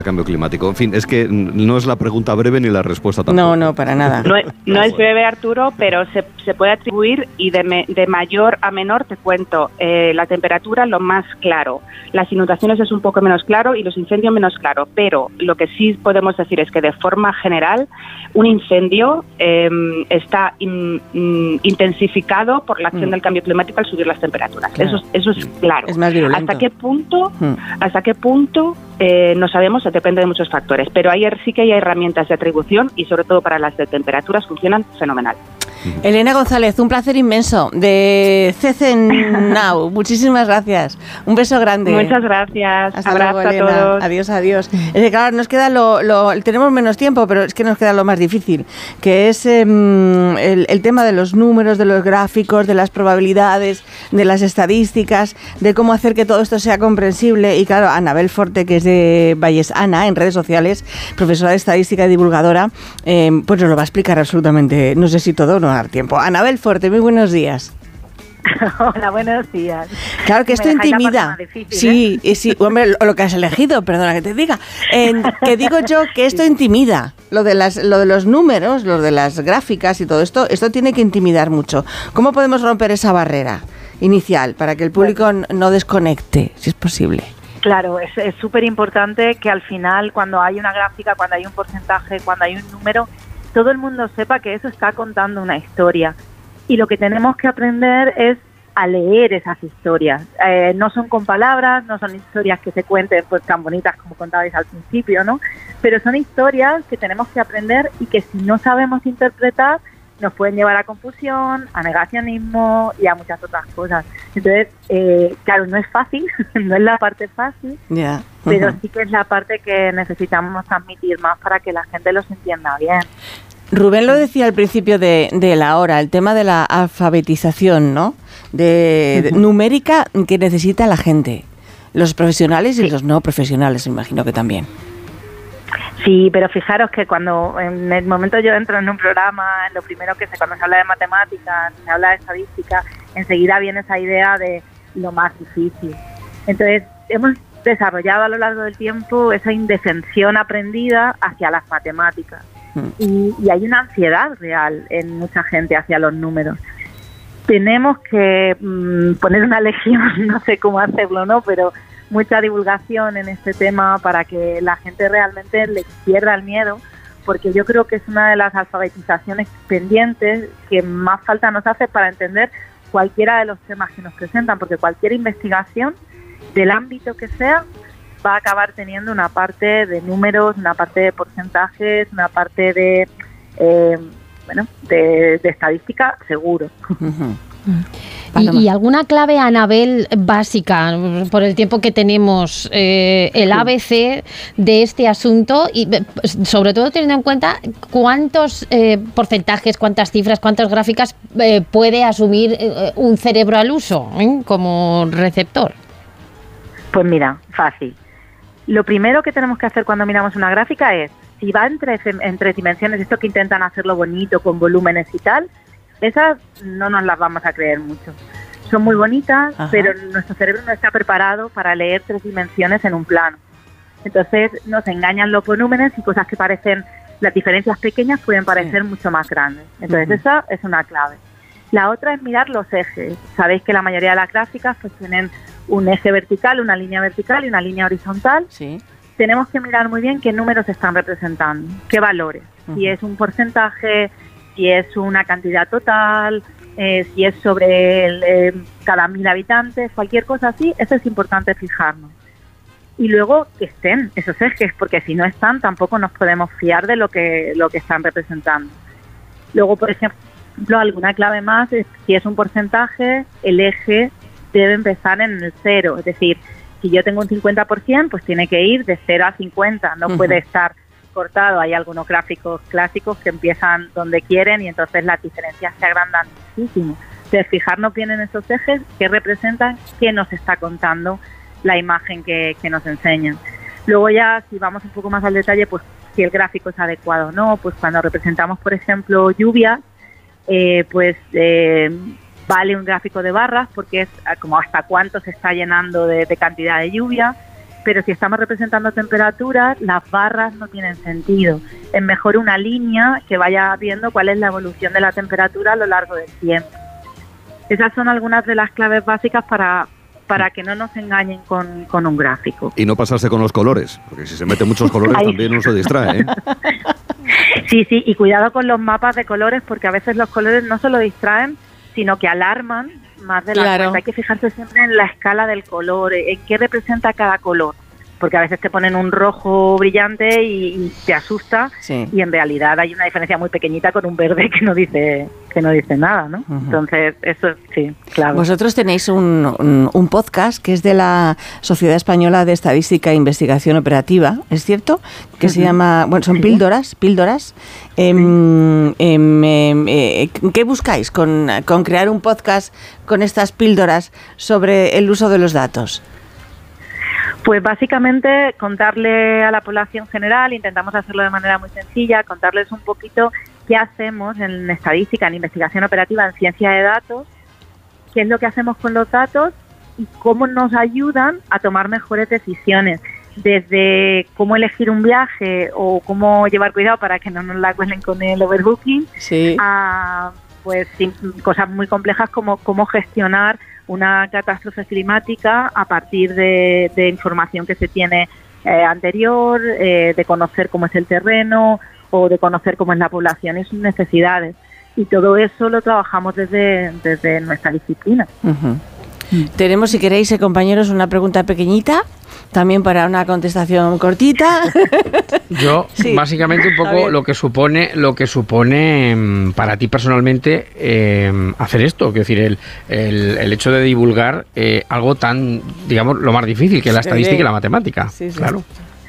cambio climático. En fin, es que no es la pregunta breve ni la respuesta tampoco. No, para nada. No es breve, Arturo, pero se puede atribuir y de mayor a menor te cuento. La temperatura lo más claro, las inundaciones es un poco menos claro y los incendios menos claro, pero lo que sí podemos decir es que de forma general un incendio está intensificado por la acción del cambio climático al subir las temperaturas. Claro. Eso es claro. Es más virulento. ¿Hasta qué punto? No sabemos, depende de muchos factores, pero sí que hay herramientas de atribución y sobre todo para las de temperaturas funcionan fenomenal. Elena González, un placer inmenso de CC Now. Muchísimas gracias. Un beso grande. Muchas gracias. Hasta Abrazo luego, Elena. a todos. Adiós. Es que claro, nos queda tenemos menos tiempo, pero es que nos queda lo más difícil, que es el tema de los números, de los gráficos, de las probabilidades, de las estadísticas, de cómo hacer que todo esto sea comprensible. Y claro, Anabel Forte, que es de Vallesana, en redes sociales, profesora de estadística y divulgadora, pues nos lo va a explicar absolutamente, no sé si todo o no dar tiempo. Anabel Forte, muy buenos días. Hola, buenos días. Claro que esto intimida. Difícil, sí, hombre, lo que has elegido, perdona que te diga. Que digo yo que esto intimida. Lo de los números, lo de las gráficas y todo esto tiene que intimidar mucho. ¿Cómo podemos romper esa barrera inicial para que el público no desconecte, si es posible? Claro, es súper importante que al final, cuando hay una gráfica, cuando hay un porcentaje, cuando hay un número, todo el mundo sepa que eso está contando una historia. Y lo que tenemos que aprender es a leer esas historias. No son con palabras, no son historias que se cuenten pues tan bonitas como contabais al principio, ¿no? Pero son historias que tenemos que aprender y que si no sabemos interpretar nos pueden llevar a confusión, a negacionismo y a muchas otras cosas. Entonces, claro, no es fácil, no es la parte fácil, pero sí que es la parte que necesitamos transmitir más para que la gente los entienda bien. Rubén lo decía al principio de la hora, el tema de la alfabetización, ¿no? De numérica que necesita la gente, los profesionales y los no profesionales, me imagino que también. Sí, pero fijaros que cuando en el momento yo entro en un programa, lo primero que cuando se habla de matemáticas, se habla de estadística, enseguida viene esa idea de lo más difícil. Entonces, hemos desarrollado a lo largo del tiempo esa indefensión aprendida hacia las matemáticas. Y hay una ansiedad real en mucha gente hacia los números. Tenemos que poner una legión, no sé cómo hacerlo, ¿no? Pero mucha divulgación en este tema para que la gente realmente le pierda el miedo, porque yo creo que es una de las alfabetizaciones pendientes que más falta nos hace para entender cualquiera de los temas que nos presentan, porque cualquier investigación del ámbito que sea va a acabar teniendo una parte de números, una parte de porcentajes, una parte de estadística, seguro. ¿Y alguna clave, Anabel, básica, por el tiempo que tenemos, el ABC de este asunto y sobre todo teniendo en cuenta cuántos porcentajes, cuántas cifras, cuántas gráficas puede asumir un cerebro al uso como receptor? Pues mira, fácil. Lo primero que tenemos que hacer cuando miramos una gráfica es, si va entre dimensiones, esto que intentan hacerlo bonito, con volúmenes y tal, esas no nos las vamos a creer mucho. Son muy bonitas, pero nuestro cerebro no está preparado para leer 3 dimensiones en un plano. Entonces nos engañan los volúmenes y cosas que parecen, las diferencias pequeñas pueden parecer mucho más grandes. Entonces esa es una clave. La otra es mirar los ejes. Sabéis que la mayoría de las gráficas pues tienen un eje vertical, una línea vertical y una línea horizontal. Sí. Tenemos que mirar muy bien qué números están representando, qué valores. Si es un porcentaje, si es una cantidad total, si es sobre cada 1000 habitantes, cualquier cosa así, eso es importante fijarnos. Y luego que estén esos ejes, porque si no están tampoco nos podemos fiar de lo que están representando. Luego, por ejemplo, alguna clave más es si es un porcentaje, el eje debe empezar en el 0, es decir, si yo tengo un 50%, pues tiene que ir de 0 a 50, no puede estar cortado. Hay algunos gráficos clásicos que empiezan donde quieren y entonces las diferencias se agrandan muchísimo. Entonces, fijarnos bien en esos ejes que representan qué nos está contando la imagen que nos enseñan. Luego ya, si vamos un poco más al detalle, pues si el gráfico es adecuado o no, pues cuando representamos, por ejemplo, lluvias, vale un gráfico de barras porque es como hasta cuánto se está llenando de cantidad de lluvia. pero si estamos representando temperaturas, las barras no tienen sentido. Es mejor una línea que vaya viendo cuál es la evolución de la temperatura a lo largo del tiempo. Esas son algunas de las claves básicas para que no nos engañen con un gráfico. Y no pasarse con los colores, porque si se meten muchos colores también uno se distrae, ¿eh? Sí, y cuidado con los mapas de colores, porque a veces los colores no solo distraen, sino que alarman más de la cuenta. Hay que fijarse siempre en la escala del color, en qué representa cada color, porque a veces te ponen un rojo brillante y te asusta, y en realidad hay una diferencia muy pequeñita con un verde que no dice nada, ¿no? Uh-huh. Entonces, eso sí, claro. Vosotros tenéis un podcast que es de la Sociedad Española de Estadística e Investigación Operativa, ¿es cierto? Que se llama, son píldoras. ¿Qué buscáis con crear un podcast con estas píldoras sobre el uso de los datos? Pues básicamente contarle a la población general, intentamos hacerlo de manera muy sencilla, contarles un poquito qué hacemos en estadística, en investigación operativa, en ciencia de datos, qué es lo que hacemos con los datos y cómo nos ayudan a tomar mejores decisiones, desde cómo elegir un viaje o cómo llevar cuidado para que no nos la cuelen con el overbooking, a pues cosas muy complejas como cómo gestionar una catástrofe climática a partir de información que se tiene anterior, de conocer cómo es el terreno o de conocer cómo es la población y sus necesidades. Y todo eso lo trabajamos desde nuestra disciplina. Uh-huh. Tenemos, si queréis, compañeros, una pregunta pequeñita, también para una contestación cortita. Yo, básicamente, un poco lo que supone para ti personalmente hacer esto, es decir, el hecho de divulgar algo tan, digamos, lo más difícil que es la estadística y la matemática. Claro.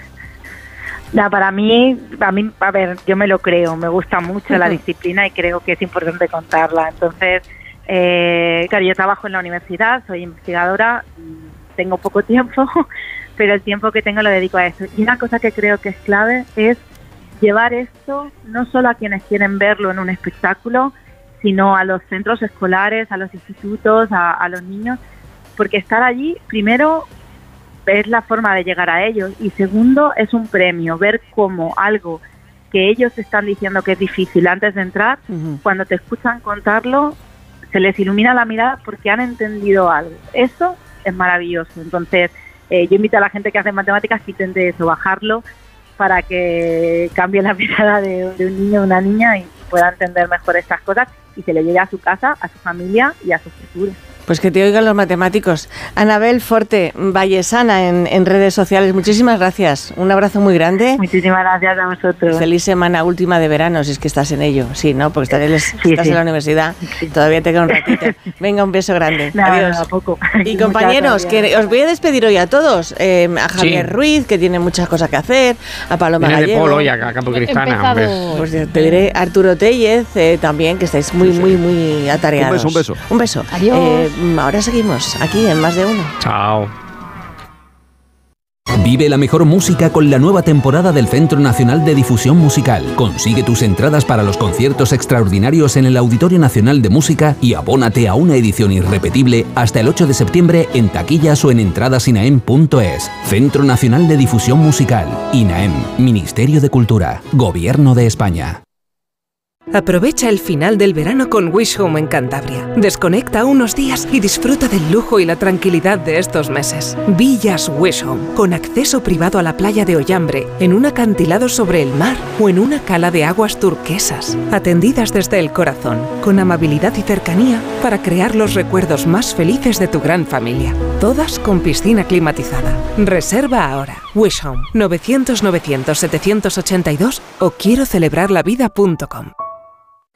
Para mí, a ver, yo me lo creo, me gusta mucho la disciplina y creo que es importante contarla. Entonces, claro, yo trabajo en la universidad, soy investigadora, tengo poco tiempo, pero el tiempo que tengo lo dedico a eso. Y una cosa que creo que es clave es llevar esto no solo a quienes quieren verlo en un espectáculo, sino a los centros escolares, a los institutos, a los niños, porque estar allí, primero, es la forma de llegar a ellos, y segundo, es un premio, ver cómo algo que ellos están diciendo que es difícil antes de entrar, cuando te escuchan contarlo, se les ilumina la mirada porque han entendido algo. Eso es maravilloso. Entonces, yo invito a la gente que hace matemáticas que intente eso, bajarlo para que cambie la mirada de un niño o una niña y pueda entender mejor estas cosas y se le llegue a su casa, a su familia y a su futuro. Pues que te oigan los matemáticos. Anabel Forte, Vallesana en redes sociales, muchísimas gracias. Un abrazo muy grande. Muchísimas gracias a vosotros. Feliz semana última de verano, si es que estás en ello. Sí, ¿no? Porque estás en la universidad. Sí. Todavía te queda un ratito. Venga, un beso grande. Adiós. A poco. Y compañeros, que os voy a despedir hoy a todos. A Javier Ruiz, que tiene muchas cosas que hacer. A Paloma Gallego. De Polo y a Campo Cristana. Pues te diré Arturo Tellez también, que estáis muy atareados. Un beso. Adiós. Ahora seguimos aquí en Más de Uno. Chao. Vive la mejor música con la nueva temporada del Centro Nacional de Difusión Musical. Consigue tus entradas para los conciertos extraordinarios en el Auditorio Nacional de Música y abónate a una edición irrepetible hasta el 8 de septiembre en taquillas o en entradasinaem.es. Centro Nacional de Difusión Musical. INAEM. Ministerio de Cultura. Gobierno de España. Aprovecha el final del verano con Wish Home en Cantabria. Desconecta unos días y disfruta del lujo y la tranquilidad de estos meses. Villas Wish Home, con acceso privado a la playa de Ollambre, en un acantilado sobre el mar o en una cala de aguas turquesas. Atendidas desde el corazón, con amabilidad y cercanía para crear los recuerdos más felices de tu gran familia. Todas con piscina climatizada. Reserva ahora. Wish Home, 900 900 782 o quiero celebrarlavida.com.